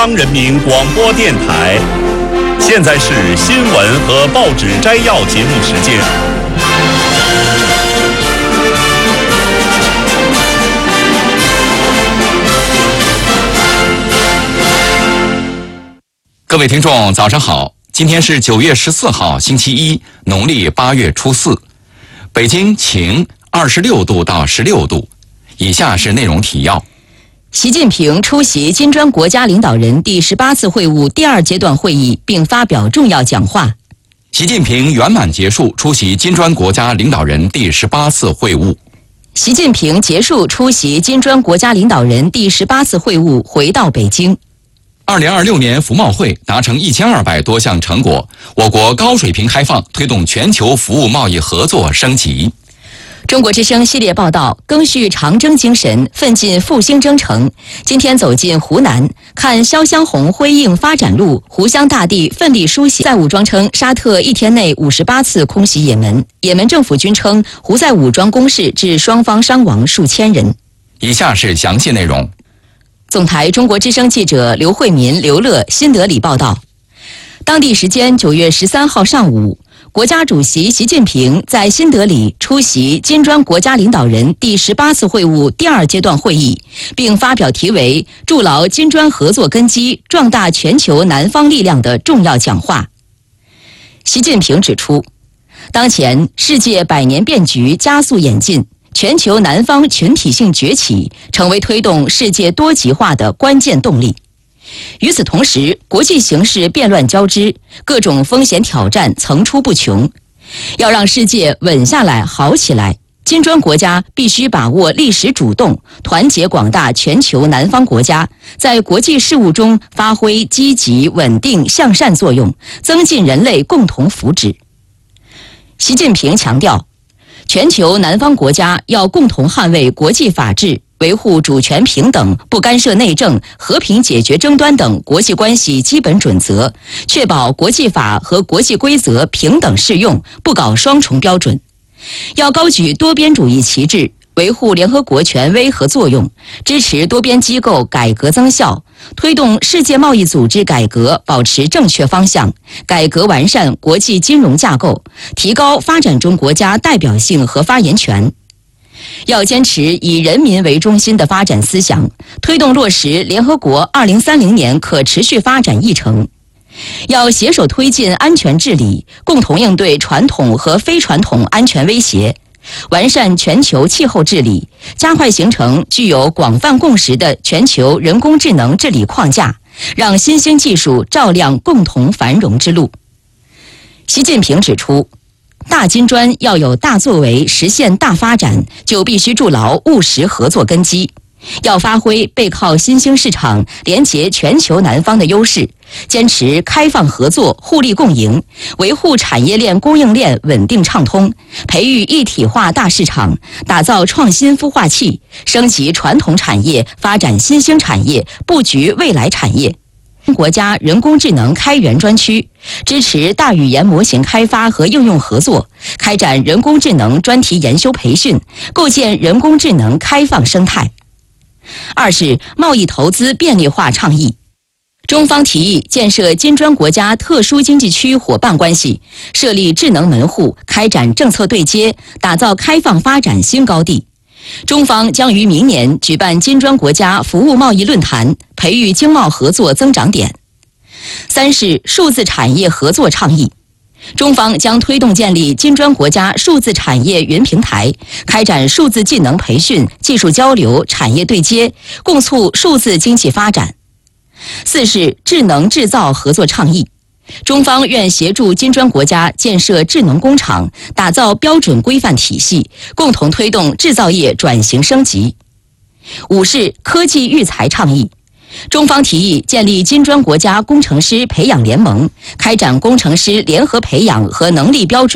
央人民广播电台。现在是新闻和报纸摘要节目时间。 各位听众，早上好！今天是9月14号，星期一，农历8月初4。北京晴，26度到16度。以下是内容提要。 习近平出席金砖国家领导人第18次会晤第2阶段会议，并发表重要讲话。 习近平圆满结束出席金砖国家领导人第18次会晤。 习近平结束出席金砖国家领导人第18次会晤，回到北京。 2026年服贸会达成1200多项成果，我国高水平开放推动全球服务贸易合作升级。 中国之声系列报道，赓续长征精神，奋进复兴征程。今天走进湖南，看潇湘红辉映发展路，湖湘大地奋力书写。胡塞武装称，沙特一天内58次空袭也门。也门政府军称，胡塞武装攻势致双方伤亡数千人。 以下是详细内容。 总台中国之声记者刘慧民、刘乐新德里报道，当地时间9月13号上午，国家主席习近平在新德里出席金砖国家领导人第18次会晤第2阶段会议，并发表题为“筑牢金砖合作根基，壮大全球南方力量”的重要讲话。习近平指出，当前世界百年变局加速演进，全球南方群体性崛起成为推动世界多极化的关键动力。与此同时，国际形势变乱交织，各种风险挑战层出不穷。要让世界稳下来、好起来，金砖国家必须把握历史主动，团结广大全球南方国家，在国际事务中发挥积极、稳定、向善作用，增进人类共同福祉。习近平强调，全球南方国家要共同捍卫国际法治，维护主权平等、不干涉内政、和平解决争端等国际关系基本准则，确保国际法和国际规则平等适用，不搞双重标准。要高举多边主义旗帜，维护联合国权威和作用，支持多边机构改革增效，推动世界贸易组织改革保持正确方向，改革完善国际金融架构，提高发展中国家代表性和发言权。要坚持以人民为中心的发展思想，推动落实联合国2030年可持续发展议程。要携手推进安全治理，共同应对传统和非传统安全威胁，完善全球气候治理，加快形成具有广泛共识的全球人工智能治理框架，让新兴技术照亮共同繁荣之路。习近平指出，大金砖要有大作为，实现大发展，就必须筑牢务实合作根基。要发挥背靠新兴市场、连结全球南方的优势，坚持开放合作、互利共赢，维护产业链供应链稳定畅通，培育一体化大市场，打造创新孵化器，升级传统产业，发展新兴产业，布局未来产业。国家人工智能开源专区，支持大语言模型开发和应用合作，开展人工智能专题研修培训，构建人工智能开放生态。二是贸易投资便利化倡议。中方提议建设金砖国家特殊经济区伙伴关系，设立智能门户，开展政策对接，打造开放发展新高地。中方将于明年举办金砖国家服务贸易论坛，培育经贸合作增长点。三是数字产业合作倡议。中方将推动建立金砖国家数字产业云平台，开展数字技能培训、技术交流、产业对接，共促数字经济发展。四是智能制造合作倡议。中方愿协助金砖国家建设智能工厂，打造标准规范体系，共同推动制造业转型升级。五是科技育才倡议。中方提议建立金砖国家工程师培养联盟，开展工程师联合培养和能力标准